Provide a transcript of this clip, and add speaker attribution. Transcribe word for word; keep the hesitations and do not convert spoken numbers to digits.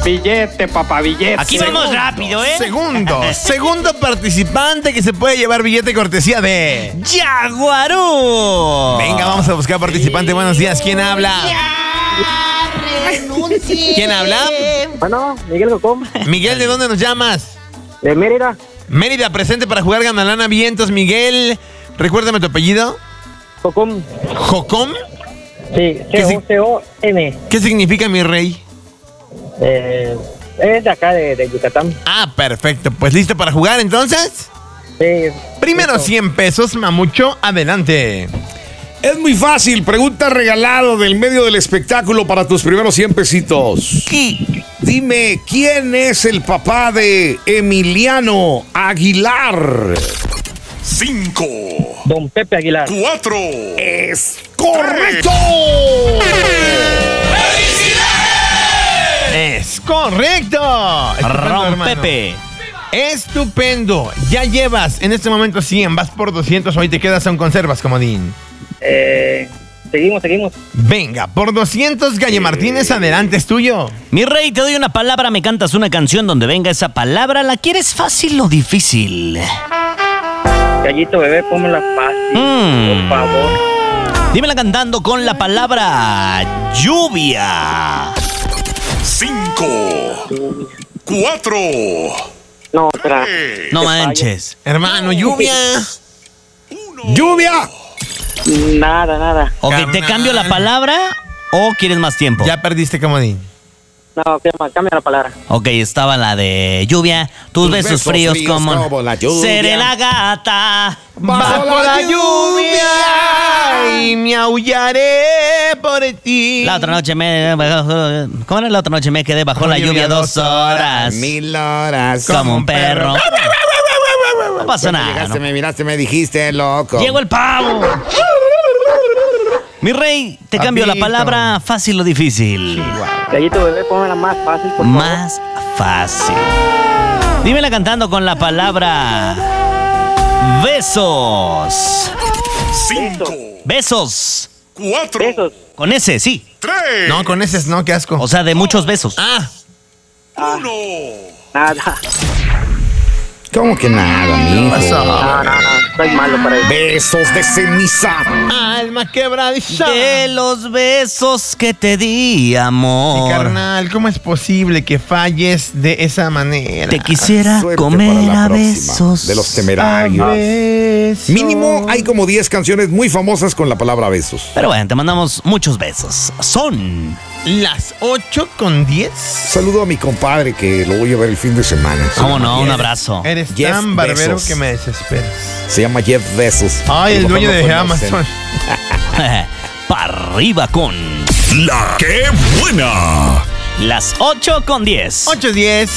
Speaker 1: Billete, papá, billete.
Speaker 2: Aquí vamos rápido, ¿eh?
Speaker 3: Segundo, segundo participante que se puede llevar billete cortesía de
Speaker 2: Jaguarú.
Speaker 3: Venga, vamos a buscar participante. Buenos días, ¿quién habla? ¿Quién habla?
Speaker 4: Bueno, Miguel Cocom.
Speaker 3: Miguel, ¿de dónde nos llamas?
Speaker 4: De Mérida.
Speaker 3: Mérida, presente para jugar Ganalana Vientos. Miguel, recuérdame tu apellido.
Speaker 4: Cocom.
Speaker 3: ¿Jocom?
Speaker 4: Sí,
Speaker 3: ¿Qué
Speaker 4: C O C O M.
Speaker 3: ¿Qué significa mi rey?
Speaker 4: Eh, es de acá, de, de Yucatán.
Speaker 3: Ah, perfecto. Pues listo para jugar, entonces.
Speaker 4: Sí.
Speaker 3: Primero
Speaker 4: listo.
Speaker 3: cien pesos, Mamucho, adelante.
Speaker 5: Es muy fácil. Pregunta regalado del medio del espectáculo para tus primeros cien pesitos.
Speaker 3: ¿Qué?
Speaker 5: Dime, ¿quién es el papá de Emiliano Aguilar? Cinco.
Speaker 4: Don Pepe Aguilar.
Speaker 5: Cuatro. Es correcto.
Speaker 3: Es correcto. Estupendo,
Speaker 2: Ron
Speaker 3: hermano.
Speaker 2: Pepe.
Speaker 3: Estupendo. Ya llevas en este momento cien, vas por doscientos. Hoy te quedas aún conservas, comodín.
Speaker 4: Eh, seguimos, seguimos.
Speaker 3: Venga, por doscientos, Galle Martínez, adelante, es tuyo.
Speaker 2: Mi rey, te doy una palabra, me cantas una canción donde venga esa palabra. ¿La quieres fácil o difícil?
Speaker 4: Gallito bebé, pónmela fácil,
Speaker 2: Mm.
Speaker 4: por favor.
Speaker 2: Dímela cantando con la palabra lluvia.
Speaker 5: Cinco. Cuatro.
Speaker 4: No, otra.
Speaker 2: No manches.
Speaker 3: Hermano, lluvia.
Speaker 5: Lluvia.
Speaker 4: Nada, nada.
Speaker 2: Ok, ¿te
Speaker 3: Carnal.
Speaker 2: cambio la palabra o quieres más tiempo?
Speaker 3: Ya perdiste, comodín.
Speaker 4: No, ¿qué más? Cambia la palabra.
Speaker 2: Ok, estaba la de lluvia. Tus,
Speaker 5: Tus
Speaker 2: besos,
Speaker 5: besos
Speaker 2: fríos,
Speaker 5: fríos
Speaker 2: como...
Speaker 5: como la lluvia.
Speaker 2: Seré la gata.
Speaker 3: Bajo la lluvia y me aullaré por ti.
Speaker 2: La otra noche me... ¿Cómo era la otra noche? Me quedé bajo la lluvia dos horas.
Speaker 5: Mil horas.
Speaker 2: Como un perro. No pasa
Speaker 5: Cuando
Speaker 2: nada.
Speaker 5: llegaste,
Speaker 2: ¿no?
Speaker 5: me miraste, me dijiste, loco.
Speaker 2: Llegó el pavo. Mi rey, te cambio la
Speaker 3: Papito.
Speaker 2: palabra fácil o difícil.
Speaker 4: Gallito bebé, pónmela más fácil, por favor.
Speaker 2: Más fácil. Dímela cantando con la palabra besos.
Speaker 5: Cinco.
Speaker 2: Besos.
Speaker 5: Cuatro.
Speaker 4: Besos.
Speaker 2: Con ese, sí.
Speaker 5: Tres.
Speaker 3: No, con ese no, qué asco.
Speaker 2: O sea, de muchos besos.
Speaker 3: Ah,
Speaker 5: Uno.
Speaker 4: Nada.
Speaker 5: ¿Cómo que nada, mijo?
Speaker 3: pasó?
Speaker 4: No, no, no. Soy malo para eso.
Speaker 5: Besos de ceniza.
Speaker 3: Alma quebradiza.
Speaker 2: De los besos que te di,
Speaker 3: Mi
Speaker 2: amor.
Speaker 3: carnal, ¿cómo es posible que falles de esa manera?
Speaker 2: Te quisiera
Speaker 5: Suerte
Speaker 2: comer
Speaker 5: para la
Speaker 2: a
Speaker 5: próxima,
Speaker 2: besos.
Speaker 5: de los temerarios.
Speaker 3: Besos.
Speaker 5: Mínimo hay como diez canciones muy famosas con la palabra besos.
Speaker 2: Pero bueno, te mandamos muchos besos. Son
Speaker 3: Las ocho con diez.
Speaker 5: Saludo a mi compadre que lo voy a ver el fin de semana. Se
Speaker 2: ¿Cómo
Speaker 5: llama
Speaker 2: no?
Speaker 5: Jeff.
Speaker 2: Un abrazo.
Speaker 3: Eres
Speaker 5: Jeff
Speaker 3: tan barbero
Speaker 5: Bezos.
Speaker 3: que me desesperas.
Speaker 5: Se llama Jeff Bezos.
Speaker 3: Ay, el
Speaker 5: A lo mejor
Speaker 3: dueño
Speaker 5: no
Speaker 3: de
Speaker 5: conocen.
Speaker 3: Amazon.
Speaker 2: Pa' arriba con
Speaker 6: La que buena.
Speaker 2: las ocho con diez.
Speaker 3: ocho diez.